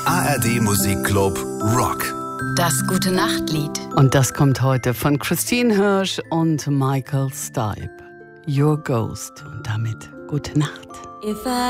ARD Musikclub Rock. Das Gute-Nacht-Lied. Und das kommt heute von Christine Hirsch und Michael Stipe. Your Ghost. Und damit gute Nacht.